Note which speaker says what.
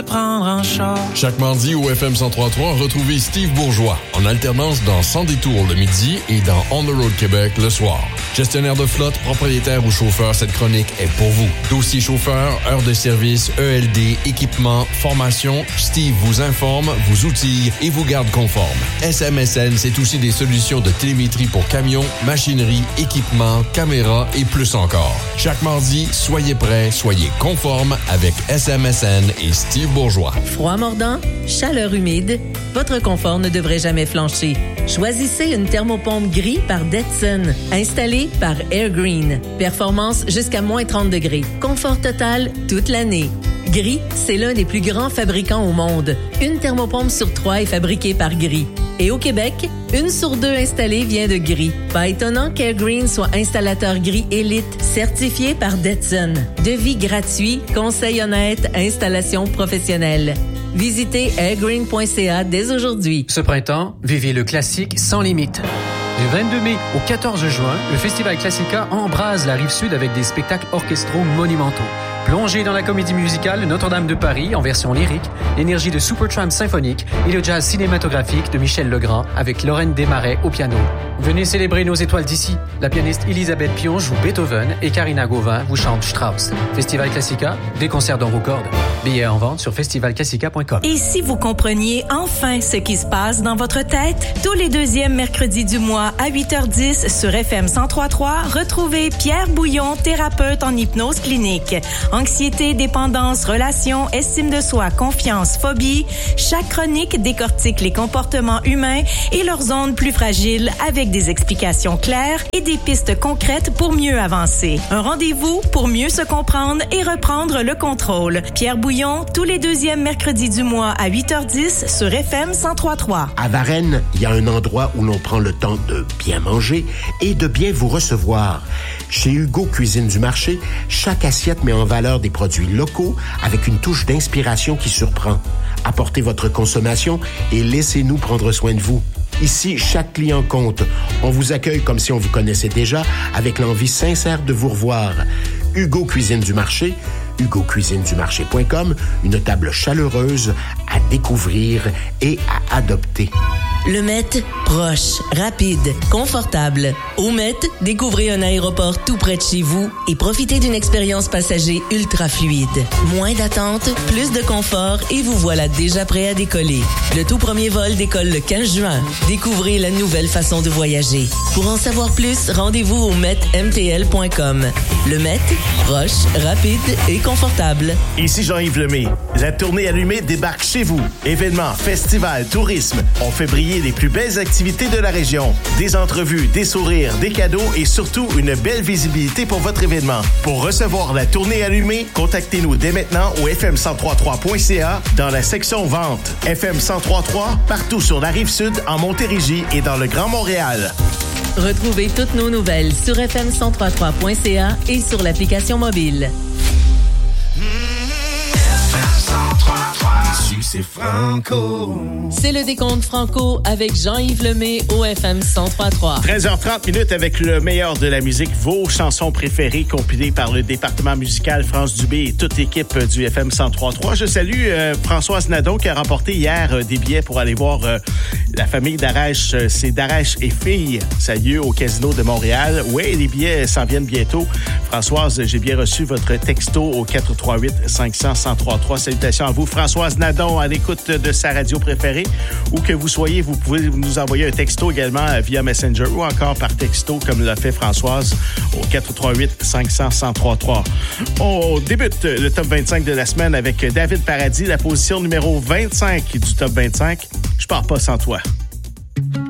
Speaker 1: prendre un char.
Speaker 2: Chaque mardi au FM 103.3, retrouvez Steve Bourgeois en alternance dans Sans détour le midi et dans On the Road Québec le soir. Gestionnaire de flotte, propriétaire ou chauffeur, cette chronique est pour vous. Dossier chauffeur, heures de service, ELD, équipement, formation, Steve vous informe, vous outille et vous garde conforme. SMSN, c'est aussi des solutions de télémétrie pour camions, machinerie, équipement, caméras et plus encore. Chaque mardi, soyez prêts, soyez conformes avec SMSN et Steve Bourgeois.
Speaker 3: Froid mordant, chaleur humide, votre confort ne devrait jamais flancher. Choisissez une thermopompe gris par Detson, installée par Airgreen. Performance jusqu'à moins 30 degrés. Confort total toute l'année. Gris, c'est l'un des plus grands fabricants au monde. Une thermopompe sur 3 est fabriquée par Gris. Et au Québec, 1 sur 2 installée vient de Gris. Pas étonnant qu'Airgreen soit installateur Gris élite certifié par Detson. Devis gratuit, conseil honnête, installation professionnelle. Visitez airgreen.ca dès aujourd'hui.
Speaker 4: Ce printemps, vivez le classique sans limite. Du 22 mai au 14 juin, le Festival Classica embrase la Rive-Sud avec des spectacles orchestraux monumentaux. Plongez dans la comédie musicale Notre-Dame de Paris en version lyrique, l'énergie de Supertramp symphonique et le jazz cinématographique de Michel Legrand avec Lorraine Desmarais au piano. Venez célébrer nos étoiles d'ici. La pianiste Elisabeth Pion joue Beethoven et Karina Gauvin vous chante Strauss. Festival Classica, des concerts dans vos cordes. Billets en vente sur festivalclassica.com.
Speaker 5: Et si vous compreniez enfin ce qui se passe dans votre tête? Tous les deuxièmes mercredis du mois à 8h10 sur FM 103.3, retrouvez Pierre Bouillon, thérapeute en hypnose clinique. Anxiété, dépendance, relations, estime de soi, confiance, phobie. Chaque chronique décortique les comportements humains et leurs zones plus fragiles avec des explications claires et des pistes concrètes pour mieux avancer. Un rendez-vous pour mieux se comprendre et reprendre le contrôle. Pierre Bouillon, tous les deuxièmes mercredis du mois à 8h10 sur FM 103.3.
Speaker 6: À Varennes, il y a un endroit où l'on prend le temps de bien manger et de bien vous recevoir. Chez Hugo Cuisine du Marché, chaque assiette met en valeur des produits locaux avec une touche d'inspiration qui surprend. Apportez votre consommation et laissez-nous prendre soin de vous. Ici, chaque client compte. On vous accueille comme si on vous connaissait déjà, avec l'envie sincère de vous revoir. Hugo Cuisine du Marché, hugocuisinedumarché.com, une table chaleureuse à découvrir et à adopter.
Speaker 3: Le Met, proche, rapide, confortable. Au Met, découvrez un aéroport tout près de chez vous et profitez d'une expérience passager ultra fluide. Moins d'attente, plus de confort et vous voilà déjà prêt à décoller. Le tout premier vol décolle le 15 juin. Découvrez la nouvelle façon de voyager. Pour en savoir plus, rendez-vous au metmtl.com. Le Met, proche, rapide et confortable.
Speaker 7: Ici Jean-Yves Lemay. La tournée allumée débarque chez vous. Événements, festivals, tourisme. On fait briller les plus belles activités de la région. Des entrevues, des sourires, des cadeaux et surtout une belle visibilité pour votre événement. Pour recevoir la tournée allumée, contactez-nous dès maintenant au fm1033.ca dans la section vente. FM 1033 partout sur la Rive-Sud, en Montérégie et dans le Grand Montréal.
Speaker 3: Retrouvez toutes nos nouvelles sur fm1033.ca et sur l'application mobile.
Speaker 1: C'est Franco.
Speaker 3: C'est le décompte Franco avec Jean-Yves Lemay au FM 103.3.
Speaker 7: 13h30 avec le meilleur de la musique, vos chansons préférées compilées par le département musical France Dubé et toute l'équipe du FM 103.3. Je salue Françoise Nadeau qui a remporté hier des billets pour aller voir la famille Darèche. C'est Darèche et filles. Ça a lieu au Casino de Montréal. Oui, les billets s'en viennent bientôt. Françoise, j'ai bien reçu votre texto au 438-500-1033. Salutations à vous. Françoise Nadeau à l'écoute de sa radio préférée. Où que vous soyez, vous pouvez nous envoyer un texto également via Messenger ou encore par texto comme l'a fait Françoise au 438-500-1033. On débute le top 25 de la semaine avec David Paradis, la position numéro 25 du top 25. Je pars pas sans toi.